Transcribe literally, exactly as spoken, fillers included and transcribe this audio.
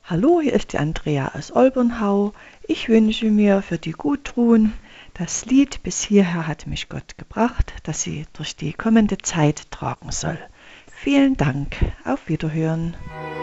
Hallo, hier ist die Andrea aus Olbernhau. Ich wünsche mir für die Gudrun das Lied „Bis hierher hat mich Gott gebracht", das sie durch die kommende Zeit tragen soll. Vielen Dank, auf Wiederhören.